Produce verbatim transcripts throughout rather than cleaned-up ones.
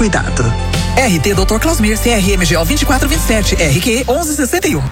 cuidado. R T doutor Clausmir, C R M G O vinte e quatro vinte e sete, R Q onze sessenta e um.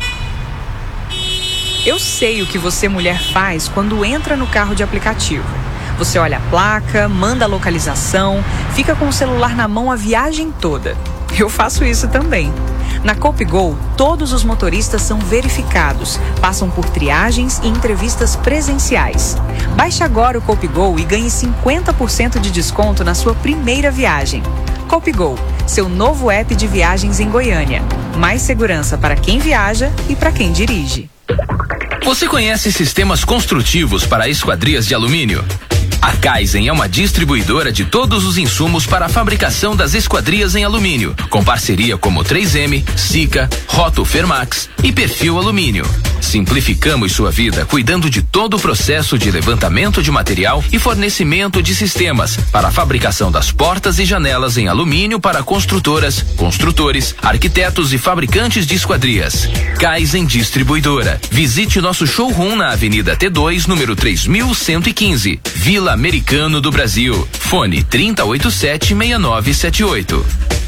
Eu sei o que você, mulher, faz quando entra no carro de aplicativo. Você olha a placa, manda a localização, fica com o celular na mão a viagem toda. Eu faço isso também. Na Cope Go, todos os motoristas são verificados, passam por triagens e entrevistas presenciais. Baixe agora o Cope Go e ganhe cinquenta por cento de desconto na sua primeira viagem. Cope Go, seu novo app de viagens em Goiânia. Mais segurança para quem viaja e para quem dirige. Você conhece sistemas construtivos para esquadrias de alumínio? A Kaizen é uma distribuidora de todos os insumos para a fabricação das esquadrias em alumínio, com parceria como três M, Sika, Roto Fermax e Perfil Alumínio. Simplificamos sua vida cuidando de todo o processo de levantamento de material e fornecimento de sistemas para a fabricação das portas e janelas em alumínio para construtoras, construtores, arquitetos e fabricantes de esquadrias. Kaizen Distribuidora. Visite nosso showroom na Avenida T dois, número três mil cento e quinze, Vila Americano do Brasil. Fone trinta, oitenta e sete, sessenta e nove setenta e oito.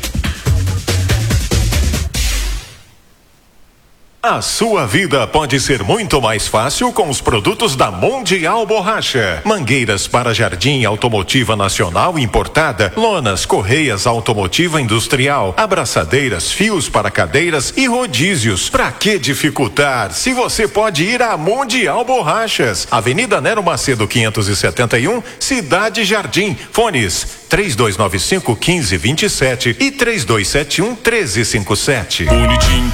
A sua vida pode ser muito mais fácil com os produtos da Mundial Borracha. Mangueiras para jardim automotiva nacional importada, lonas, correias automotiva industrial, abraçadeiras, fios para cadeiras e rodízios. Pra que dificultar se você pode ir à Mundial Borrachas? Avenida Nero Macedo quinhentos e setenta e um, Cidade Jardim. Fones três dois nove cinco, um cinco dois sete e três dois sete um, um três cinco sete.